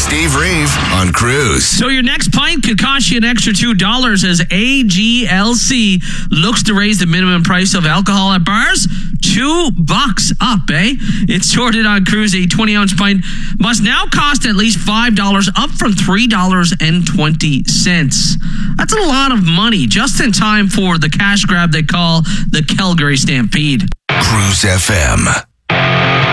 Steve Reeve on Cruise. So your next pint could cost you an extra $2 as AGLC looks to raise the minimum price of alcohol at bars $2 up, eh? It's sorted on Cruise. A 20-ounce pint must now cost at least $5, up from $3.20. That's a lot of money, just in time for the cash grab they call the Calgary Stampede. Cruise FM.